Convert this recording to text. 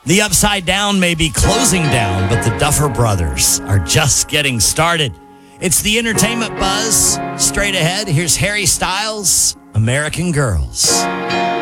The Upside Down may be closing down, but the Duffer Brothers are just getting started. It's the Entertainment Buzz. Straight ahead, here's Harry Styles, American Girls.